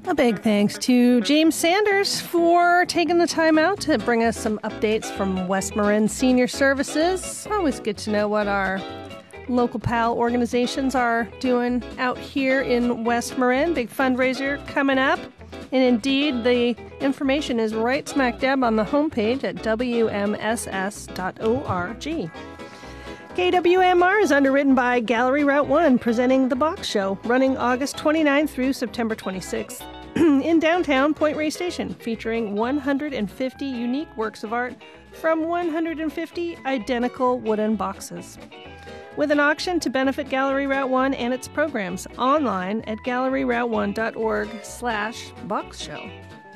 A big thanks to James Sanders for taking the time out to bring us some updates from West Marin Senior Services. Always good to know what our local PAL organizations are doing out here in West Marin. Big fundraiser coming up. And indeed, the information is right smack dab on the homepage at wmss.org. KWMR is underwritten by Gallery Route 1, presenting The Box Show, running August 29th through September 26th in downtown Point Reyes Station, featuring 150 unique works of art from 150 identical wooden boxes. With an auction to benefit Gallery Route 1 and its programs online at galleryroute1.org/boxshow.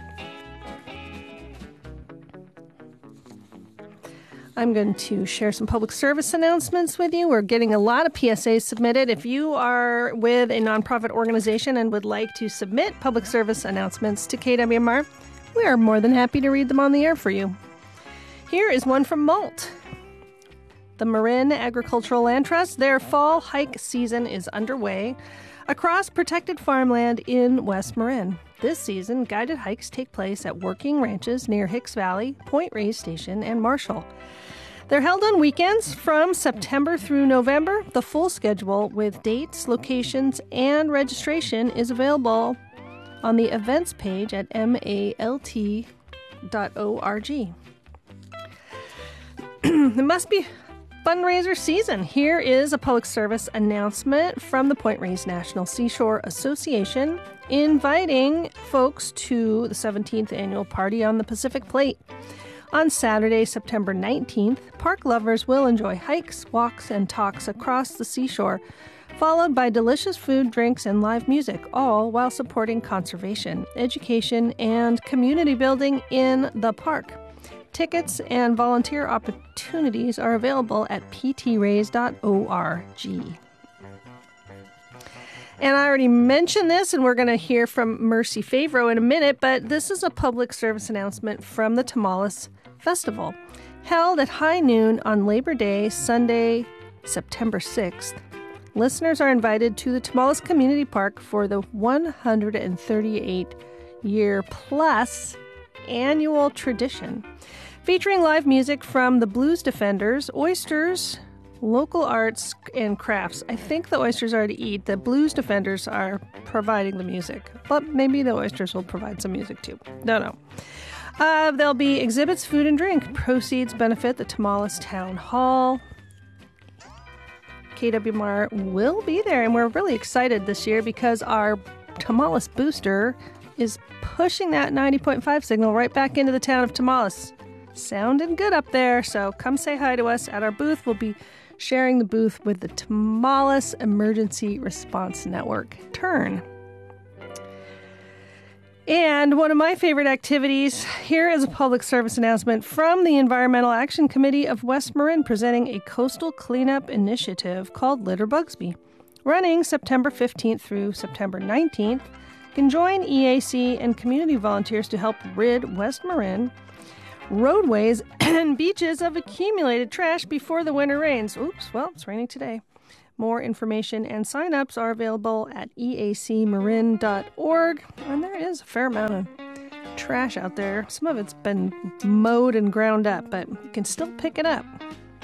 I'm going to share some public service announcements with you. We're getting a lot of PSAs submitted. If you are with a nonprofit organization and would like to submit public service announcements to KWMR, we are more than happy to read them on the air for you. Here is one from Malt. The Marin Agricultural Land Trust, their fall hike season is underway across protected farmland in West Marin. This season, guided hikes take place at working ranches near Hicks Valley, Point Reyes Station, and Marshall. They're held on weekends from September through November. The full schedule with dates, locations, and registration is available on the events page at malt.org. It must be fundraiser season. Here is a public service announcement from the Point Reyes National Seashore Association inviting folks to the 17th annual Party on the Pacific Plate. On Saturday, September 19th, park lovers will enjoy hikes, walks, and talks across the seashore, followed by delicious food, drinks, and live music, all while supporting conservation, education, and community building in the park. Tickets and volunteer opportunities are available at ptrays.org. And I already mentioned this, and we're going to hear from Mercy Favreau in a minute, but this is a public service announcement from the Tamales Festival, held at high noon on Labor Day, Sunday, September 6th. Listeners are invited to the Tamales Community Park for the 138-year-plus annual tradition, featuring live music from the Blues Defenders, Oysters, local arts, and crafts. I think the Oysters are to eat. The Blues Defenders are providing the music, but maybe the Oysters will provide some music too. Don't know. There'll be exhibits, food, and drink. Proceeds benefit the Tamales Town Hall. KWMR will be there, and we're really excited this year because our Tamales booster is pushing that 90.5 signal right back into the town of Tamales. Sounding good up there, so come say hi to us at our booth. We'll be sharing the booth with the Tamales Emergency Response Network, TERN. And one of my favorite activities, here is a public service announcement from the Environmental Action Committee of West Marin presenting a coastal cleanup initiative called Litter Bugsby. Running September 15th through September 19th, you can join EAC and community volunteers to help rid West Marin roadways and beaches of accumulated trash before the winter rains. Oops, well, it's raining today. More information and sign-ups are available at eacmarin.org. And there is a fair amount of trash out there. Some of it's been mowed and ground up, but you can still pick it up.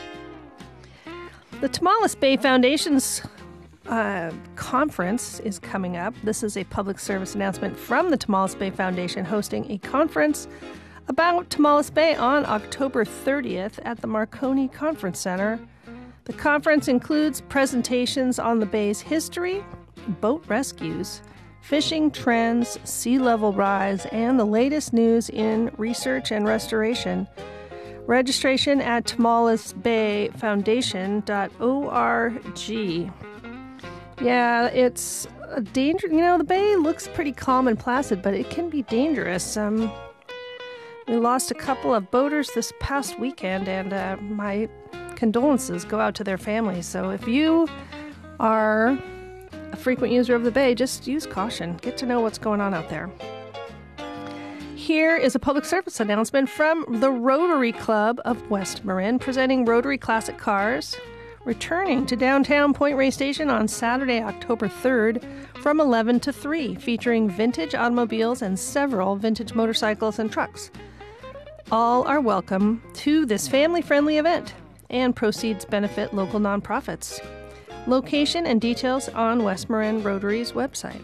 The Tamales Bay Foundation's conference is coming up. This is a public service announcement from the Tamales Bay Foundation hosting a conference about Tamales Bay on October 30th at the Marconi Conference Center. The conference includes presentations on the bay's history, boat rescues, fishing trends, sea level rise, and the latest news in research and restoration. Registration at tamalesbayfoundation.org. Yeah, it's a danger. You know, the bay looks pretty calm and placid, but it can be dangerous. We lost a couple of boaters this past weekend, and my condolences go out to their families. So if you are a frequent user of the bay, just use caution. Get to know what's going on out there. Here is a public service announcement from the Rotary Club of West Marin, presenting Rotary Classic Cars. returning to downtown Point Reyes Station on Saturday, October 3rd from 11 to 3, featuring vintage automobiles and several vintage motorcycles and trucks. All are welcome to this family-friendly event, and proceeds benefit local nonprofits. Location and details on West Marin Rotary's website.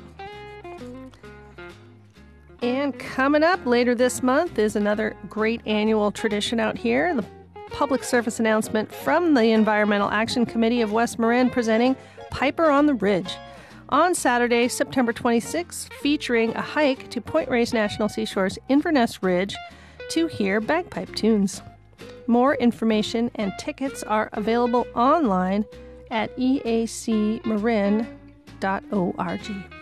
And coming up later this month is another great annual tradition out here, the public service announcement from the Environmental Action Committee of West Marin presenting Piper on the Ridge on Saturday, September 26th, featuring a hike to Point Reyes National Seashore's Inverness Ridge to hear bagpipe tunes. More information and tickets are available online at eacmarin.org.